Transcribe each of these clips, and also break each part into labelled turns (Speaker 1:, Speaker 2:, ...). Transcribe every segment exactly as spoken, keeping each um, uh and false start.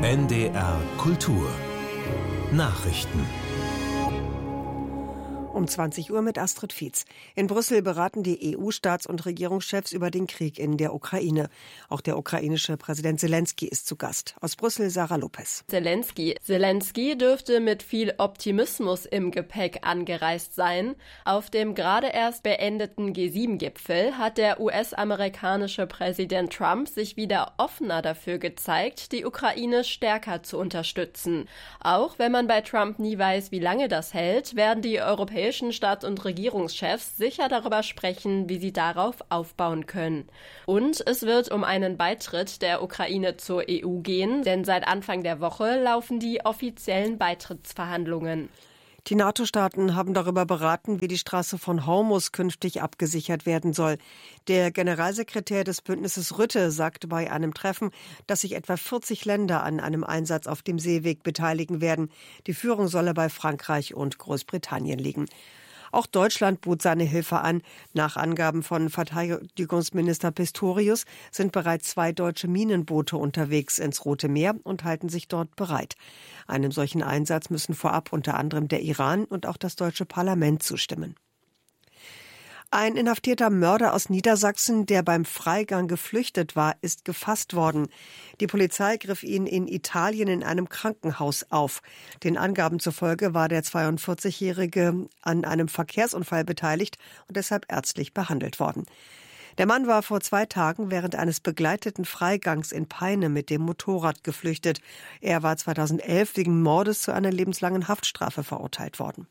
Speaker 1: N D R Kultur Nachrichten.
Speaker 2: Um zwanzig Uhr mit Astrid Fietz. In Brüssel beraten die E U-Staats- und Regierungschefs über den Krieg in der Ukraine. Auch der ukrainische Präsident Selenskyj ist zu Gast. Aus Brüssel Sarah Lopez.
Speaker 3: Selenskyj. Selenskyj dürfte mit viel Optimismus im Gepäck angereist sein. Auf dem gerade erst beendeten G sieben Gipfel hat der U S-amerikanische Präsident Trump sich wieder offener dafür gezeigt, die Ukraine stärker zu unterstützen. Auch wenn man bei Trump nie weiß, wie lange das hält, werden die Europäer europäischen Staats- und Regierungschefs sicher darüber sprechen, wie sie darauf aufbauen können. Und es wird um einen Beitritt der Ukraine zur E U gehen, denn seit Anfang der Woche laufen die offiziellen Beitrittsverhandlungen.
Speaker 2: Die NATO-Staaten haben darüber beraten, wie die Straße von Hormuz künftig abgesichert werden soll. Der Generalsekretär des Bündnisses Rutte sagte bei einem Treffen, dass sich etwa vierzig Länder an einem Einsatz auf dem Seeweg beteiligen werden. Die Führung solle bei Frankreich und Großbritannien liegen. Auch Deutschland bot seine Hilfe an. Nach Angaben von Verteidigungsminister Pistorius sind bereits zwei deutsche Minenboote unterwegs ins Rote Meer und halten sich dort bereit. Einem solchen Einsatz müssen vorab unter anderem der Iran und auch das deutsche Parlament zustimmen. Ein inhaftierter Mörder aus Niedersachsen, der beim Freigang geflüchtet war, ist gefasst worden. Die Polizei griff ihn in Italien in einem Krankenhaus auf. Den Angaben zufolge war der zweiundvierzigjährige an einem Verkehrsunfall beteiligt und deshalb ärztlich behandelt worden. Der Mann war vor zwei Tagen während eines begleiteten Freigangs in Peine mit dem Motorrad geflüchtet. Er war zweitausendelf wegen Mordes zu einer lebenslangen Haftstrafe verurteilt worden.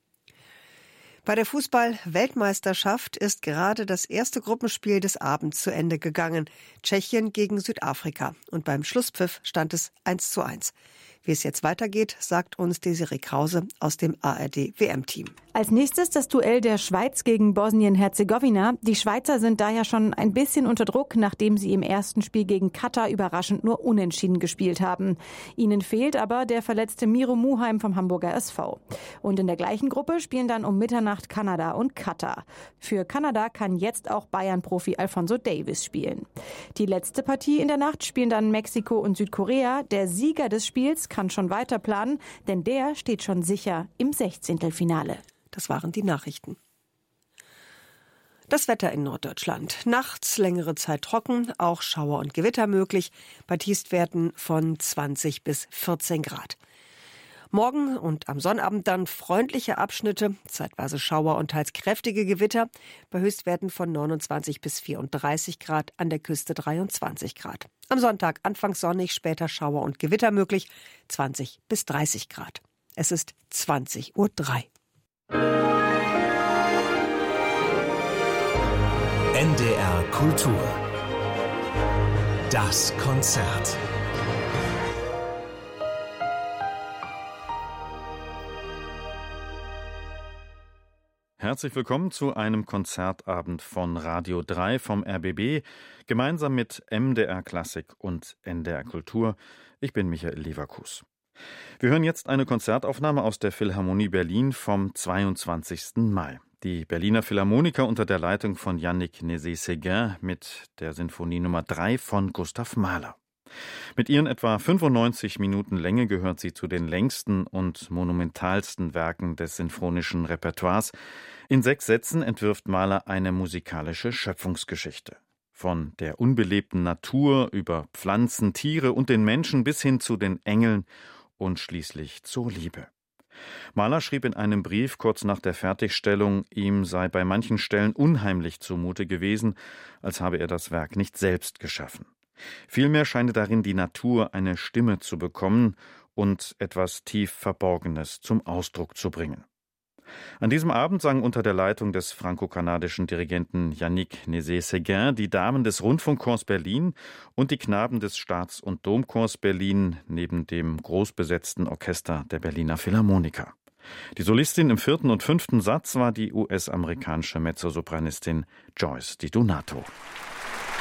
Speaker 2: Bei der Fußball-Weltmeisterschaft ist gerade das erste Gruppenspiel des Abends zu Ende gegangen. Tschechien gegen Südafrika. Und beim Schlusspfiff stand es eins zu eins. Wie es jetzt weitergeht, sagt uns Desiree Krause aus dem A R D-W M-Team.
Speaker 4: Als nächstes das Duell der Schweiz gegen Bosnien-Herzegowina. Die Schweizer sind da ja schon ein bisschen unter Druck, nachdem sie im ersten Spiel gegen Katar überraschend nur unentschieden gespielt haben. Ihnen fehlt aber der verletzte Miro Muheim vom Hamburger S V. Und in der gleichen Gruppe spielen dann um Mitternacht Kanada und Katar. Für Kanada kann jetzt auch Bayern-Profi Alphonso Davies spielen. Die letzte Partie in der Nacht spielen dann Mexiko und Südkorea. Der Sieger des Spiels kann schon weiter planen, denn der steht schon sicher im Sechzehntelfinale.
Speaker 2: Das waren die Nachrichten. Das Wetter in Norddeutschland. Nachts längere Zeit trocken, auch Schauer und Gewitter möglich, bei Tiefstwerten von zwanzig bis vierzehn Grad. Morgen und am Sonnabend dann freundliche Abschnitte, zeitweise Schauer und teils kräftige Gewitter, bei Höchstwerten von neunundzwanzig bis vierunddreißig Grad, an der Küste dreiundzwanzig Grad. Am Sonntag anfangs sonnig, später Schauer und Gewitter möglich, zwanzig bis dreißig Grad. Es ist zwanzig Uhr drei.
Speaker 1: N D R Kultur. Das Konzert.
Speaker 5: Herzlich willkommen zu einem Konzertabend von Radio drei vom R B B, gemeinsam mit M D R Klassik und N D R Kultur. Ich bin Michael Leverkus. Wir hören jetzt eine Konzertaufnahme aus der Philharmonie Berlin vom zweiundzwanzigsten Mai. Die Berliner Philharmoniker unter der Leitung von Yannick Nézet-Séguin mit der Sinfonie Nummer drei von Gustav Mahler. Mit ihren etwa fünfundneunzig Minuten Länge gehört sie zu den längsten und monumentalsten Werken des sinfonischen Repertoires. In sechs Sätzen entwirft Mahler eine musikalische Schöpfungsgeschichte. Von der unbelebten Natur über Pflanzen, Tiere und den Menschen bis hin zu den Engeln und schließlich zur Liebe. Mahler schrieb in einem Brief kurz nach der Fertigstellung, ihm sei bei manchen Stellen unheimlich zumute gewesen, als habe er das Werk nicht selbst geschaffen. Vielmehr scheine darin die Natur eine Stimme zu bekommen und etwas tief Verborgenes zum Ausdruck zu bringen. An diesem Abend sangen unter der Leitung des franko-kanadischen Dirigenten Yannick Nézet-Séguin die Damen des Rundfunkchors Berlin und die Knaben des Staats- und Domchors Berlin neben dem großbesetzten Orchester der Berliner Philharmoniker. Die Solistin im vierten und fünften Satz war die U S-amerikanische Mezzosopranistin Joyce Di Donato.